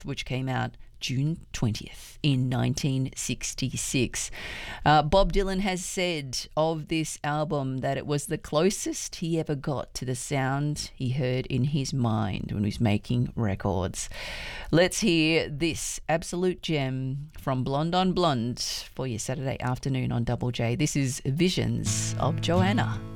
which came out June 20th in 1966. Bob Dylan has said of this album that it was the closest he ever got to the sound he heard in his mind when he was making records. Let's hear this absolute gem from Blonde on Blonde for your Saturday afternoon on Double J. This is Visions of Joanna.